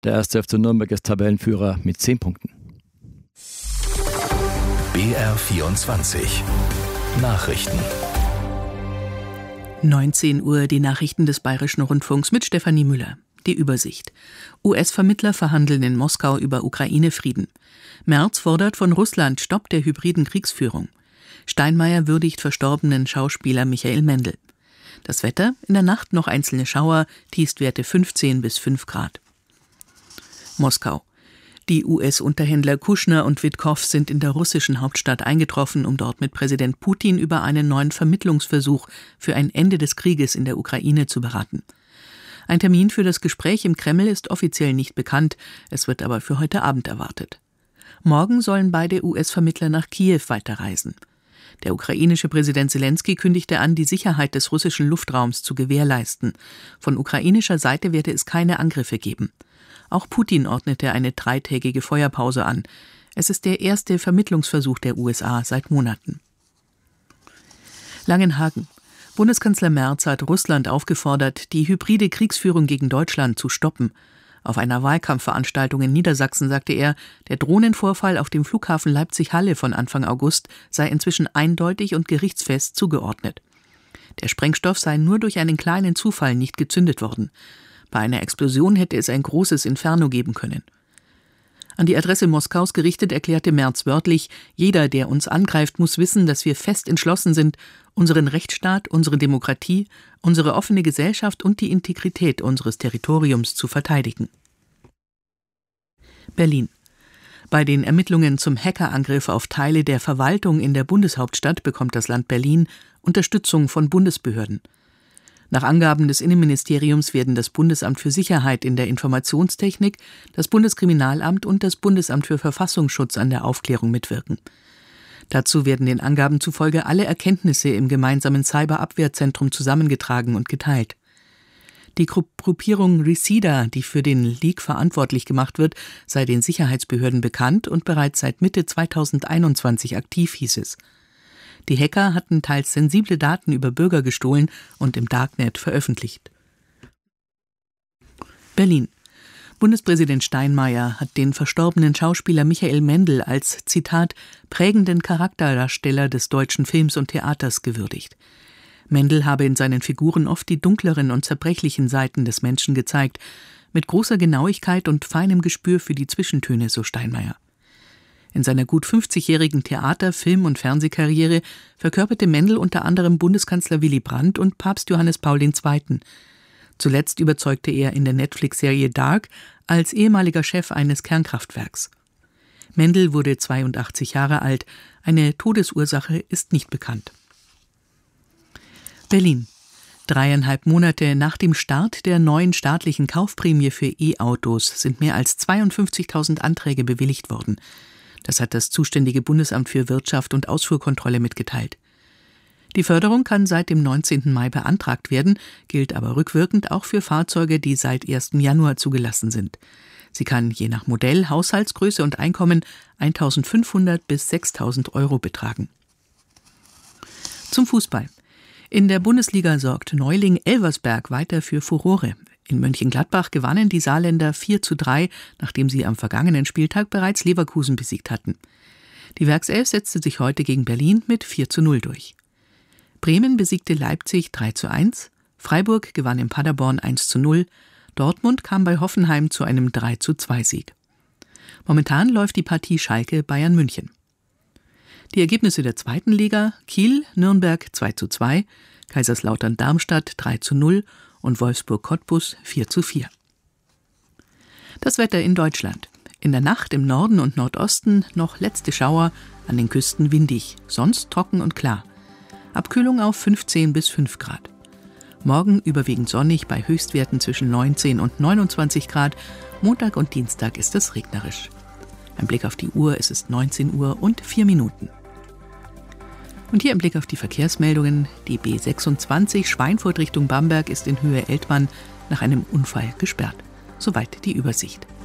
Der 1. FC Nürnberg ist Tabellenführer mit 10 Punkten. BR24 Nachrichten. 19 Uhr die Nachrichten des Bayerischen Rundfunks mit Stefanie Müller. Die Übersicht. US-Vermittler verhandeln in Moskau über Ukraine-Frieden. Merz fordert von Russland Stopp der hybriden Kriegsführung. Steinmeier würdigt verstorbenen Schauspieler Michael Mendl. Das Wetter, in der Nacht noch einzelne Schauer, Tiefstwerte 15 bis 5 Grad. Moskau. Die US-Unterhändler Kushner und Witkow sind in der russischen Hauptstadt eingetroffen, um dort mit Präsident Putin über einen neuen Vermittlungsversuch für ein Ende des Krieges in der Ukraine zu beraten. Ein Termin für das Gespräch im Kreml ist offiziell nicht bekannt, es wird aber für heute Abend erwartet. Morgen sollen beide US-Vermittler nach Kiew weiterreisen. Der ukrainische Präsident Selenskyj kündigte an, die Sicherheit des russischen Luftraums zu gewährleisten. Von ukrainischer Seite werde es keine Angriffe geben. Auch Putin ordnete eine 3-tägige Feuerpause an. Es ist der erste Vermittlungsversuch der USA seit Monaten. Langenhagen. Bundeskanzler Merz hat Russland aufgefordert, die hybride Kriegsführung gegen Deutschland zu stoppen. Auf einer Wahlkampfveranstaltung in Niedersachsen sagte er, der Drohnenvorfall auf dem Flughafen Leipzig-Halle von Anfang August sei inzwischen eindeutig und gerichtsfest zugeordnet. Der Sprengstoff sei nur durch einen kleinen Zufall nicht gezündet worden. Bei einer Explosion hätte es ein großes Inferno geben können. An die Adresse Moskaus gerichtet erklärte Merz wörtlich, jeder, der uns angreift, muss wissen, dass wir fest entschlossen sind, unseren Rechtsstaat, unsere Demokratie, unsere offene Gesellschaft und die Integrität unseres Territoriums zu verteidigen. Berlin. Bei den Ermittlungen zum Hackerangriff auf Teile der Verwaltung in der Bundeshauptstadt bekommt das Land Berlin Unterstützung von Bundesbehörden. Nach Angaben des Innenministeriums werden das Bundesamt für Sicherheit in der Informationstechnik, das Bundeskriminalamt und das Bundesamt für Verfassungsschutz an der Aufklärung mitwirken. Dazu werden den Angaben zufolge alle Erkenntnisse im gemeinsamen Cyberabwehrzentrum zusammengetragen und geteilt. Die Gruppierung Reseda, die für den Leak verantwortlich gemacht wird, sei den Sicherheitsbehörden bekannt und bereits seit Mitte 2021 aktiv, hieß es. Die Hacker hatten teils sensible Daten über Bürger gestohlen und im Darknet veröffentlicht. Berlin. Bundespräsident Steinmeier hat den verstorbenen Schauspieler Michael Mendl als, Zitat, prägenden Charakterdarsteller des deutschen Films und Theaters gewürdigt. Mendl habe in seinen Figuren oft die dunkleren und zerbrechlichen Seiten des Menschen gezeigt, mit großer Genauigkeit und feinem Gespür für die Zwischentöne, so Steinmeier. In seiner gut 50-jährigen Theater-, Film- und Fernsehkarriere verkörperte Mendl unter anderem Bundeskanzler Willy Brandt und Papst Johannes Paul II. Zuletzt überzeugte er in der Netflix-Serie Dark als ehemaliger Chef eines Kernkraftwerks. Mendl wurde 82 Jahre alt. Eine Todesursache ist nicht bekannt. Berlin. 3,5 Monate nach dem Start der neuen staatlichen Kaufprämie für E-Autos sind mehr als 52.000 Anträge bewilligt worden. Das hat das zuständige Bundesamt für Wirtschaft und Ausfuhrkontrolle mitgeteilt. Die Förderung kann seit dem 19. Mai beantragt werden, gilt aber rückwirkend auch für Fahrzeuge, die seit 1. Januar zugelassen sind. Sie kann je nach Modell, Haushaltsgröße und Einkommen 1.500 bis 6.000 Euro betragen. Zum Fußball. In der Bundesliga sorgt Neuling Elversberg weiter für Furore. In Mönchengladbach gewannen die Saarländer 4:3, nachdem sie am vergangenen Spieltag bereits Leverkusen besiegt hatten. Die Werkself setzte sich heute gegen Berlin mit 4:0 durch. Bremen besiegte Leipzig 3:1, Freiburg gewann in Paderborn 1:0, Dortmund kam bei Hoffenheim zu einem 3:2-Sieg. Momentan läuft die Partie Schalke-Bayern München. Die Ergebnisse der zweiten Liga: Kiel, Nürnberg 2:2, Kaiserslautern-Darmstadt 3:0 und Wolfsburg-Cottbus 4:4. Das Wetter in Deutschland. In der Nacht im Norden und Nordosten noch letzte Schauer, an den Küsten windig, sonst trocken und klar. Abkühlung auf 15 bis 5 Grad. Morgen überwiegend sonnig bei Höchstwerten zwischen 19 und 29 Grad. Montag und Dienstag ist es regnerisch. Ein Blick auf die Uhr, es ist 19 Uhr und 4 Minuten. Und hier ein Blick auf die Verkehrsmeldungen. Die B26 Schweinfurt Richtung Bamberg ist in Höhe Eltmann nach einem Unfall gesperrt. Soweit die Übersicht.